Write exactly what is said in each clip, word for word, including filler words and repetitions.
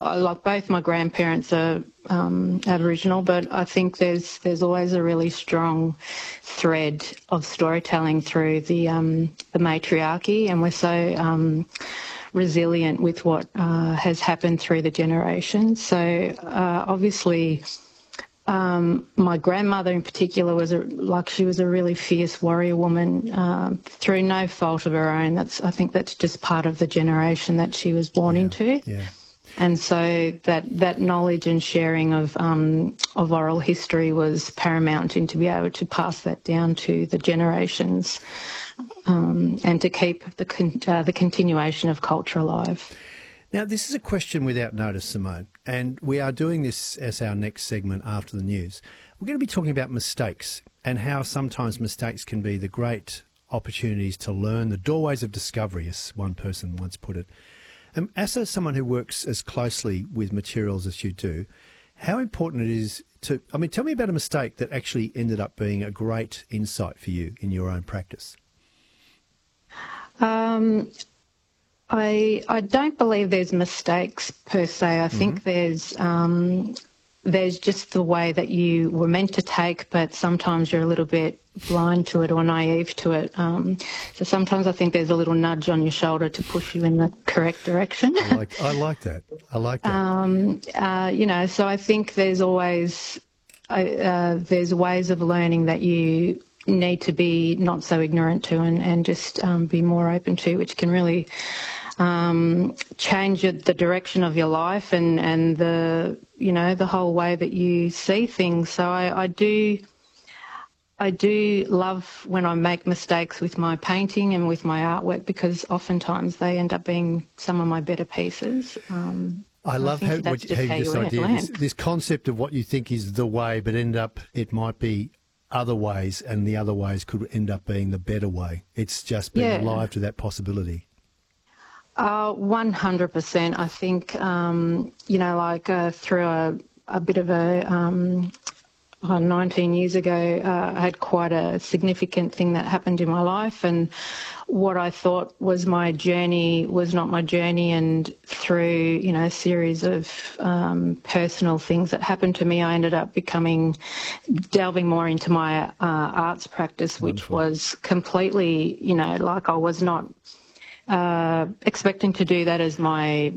I like both my grandparents are um, Aboriginal, but I think there's there's always a really strong thread of storytelling through the um, the matriarchy, and we're so um, resilient with what uh, has happened through the generations. So uh, obviously. Um, my grandmother in particular was a, like she was a really fierce warrior woman um, through no fault of her own. That's I think that's just part of the generation that she was born yeah, into. Yeah. And so that that knowledge and sharing of um, of oral history was paramount in to be able to pass that down to the generations um, and to keep the con- uh, the continuation of culture alive. Now, this is a question without notice, Simone, and we are doing this as our next segment after the news. We're going to be talking about mistakes and how sometimes mistakes can be the great opportunities to learn, the doorways of discovery, as one person once put it. Um, as a, someone who works as closely with materials as you do, how important it is to, I mean, tell me about a mistake that actually ended up being a great insight for you in your own practice. Um. I I don't believe there's mistakes per se. I mm-hmm. think there's um, there's just the way that you were meant to take, but sometimes you're a little bit blind to it or naive to it. Um, so sometimes I think there's a little nudge on your shoulder to push you in the correct direction. I like I like that. I like that. um, uh, you know, so I think there's always uh, there's ways of learning that you need to be not so ignorant to and, and just um, be more open to, which can really um, change the direction of your life and, and the, you know, the whole way that you see things. So I, I do, I do love when I make mistakes with my painting and with my artwork because oftentimes they end up being some of my better pieces. Um, I love I how, that's what, how you this idea, this, this concept of what you think is the way, but end up, it might be other ways, and the other ways could end up being the better way. It's just being yeah. alive to that possibility. Uh, one hundred percent. I think, um, you know, like uh, through a, a bit of a, um, uh, nineteen years ago, uh, I had quite a significant thing that happened in my life, and what I thought was my journey was not my journey, and through, you know, a series of um, personal things that happened to me, I ended up becoming, delving more into my uh, arts practice, which Wonderful. was completely, you know, like I was not uh, expecting to do that as my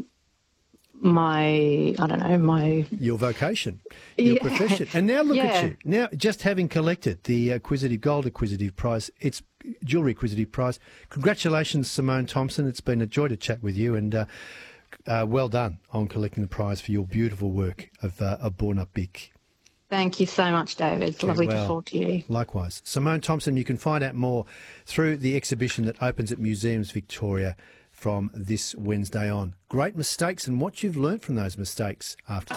my, I don't know, my... Your vocation, your yeah. profession. And now look yeah. at you. Now, just having collected the Acquisitive Gold Acquisitive Prize, it's Jewellery Acquisitive Prize. Congratulations, Simone Thompson. It's been a joy to chat with you, and uh, uh, well done on collecting the prize for your beautiful work of, uh, of Born Up Big. Thank you so much, David. It's lovely well. to talk to you. Likewise. Simone Thompson, you can find out more through the exhibition that opens at Museums Victoria from this Wednesday on. Great mistakes and what you've learnt from those mistakes after.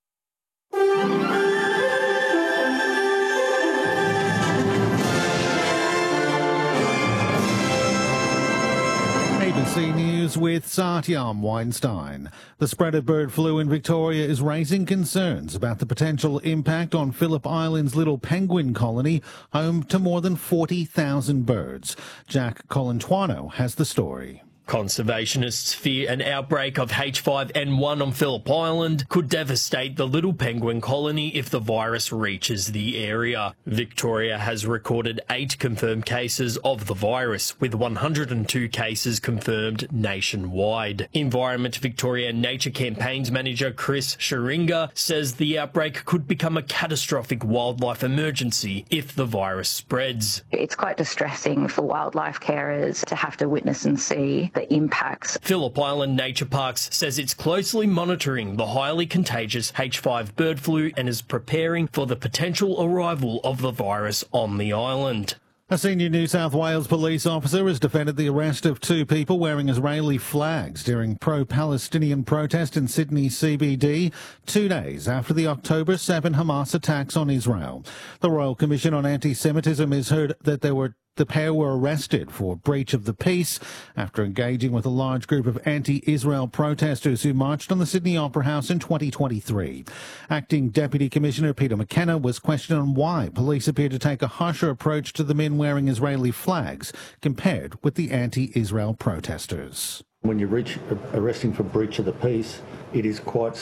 A B C News with Satyam Weinstein. The spread of bird flu in Victoria is raising concerns about the potential impact on Phillip Island's little penguin colony, home to more than forty thousand birds. Jack Colantuano has the story. Conservationists fear an outbreak of H five N one on Phillip Island could devastate the little penguin colony if the virus reaches the area. Victoria has recorded eight confirmed cases of the virus, with one hundred two cases confirmed nationwide. Environment Victoria Nature Campaigns Manager Chris Sharinga says the outbreak could become a catastrophic wildlife emergency if the virus spreads. It's quite distressing for wildlife carers to have to witness and see the impacts. Phillip Island Nature Parks says it's closely monitoring the highly contagious H five bird flu and is preparing for the potential arrival of the virus on the island. A senior New South Wales police officer has defended the arrest of two people wearing Israeli flags during pro-Palestinian protest in Sydney C B D, two days after the October seventh Hamas attacks on Israel. The Royal Commission on Anti-Semitism has heard that there were The pair were arrested for breach of the peace after engaging with a large group of anti-Israel protesters who marched on the Sydney Opera House in twenty twenty-three. Acting Deputy Commissioner Peter McKenna was questioned on why police appeared to take a harsher approach to the men wearing Israeli flags compared with the anti-Israel protesters. When you reach arresting for breach of the peace, it is quite